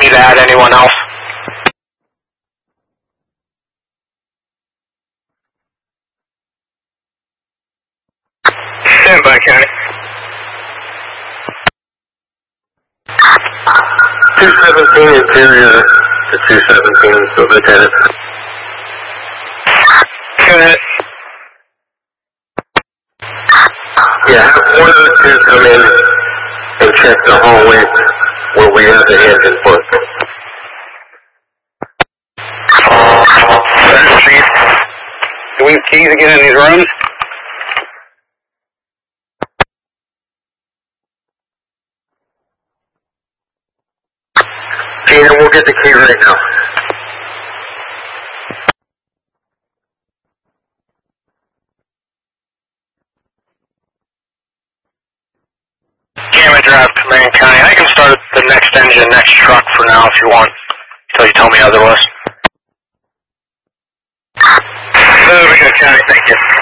me to add anyone else? Stand by, County. 217 interior to 217, so Lieutenant. Go ahead. Yeah, have one of the two come in and check the hallway where we have the engine working. Chief. Do we have keys to get in these rooms? Tina, we'll get the key right now. Gamma Drive, Marion County. I can start the next engine, next truck for now if you want, until you tell me otherwise. County, thank you.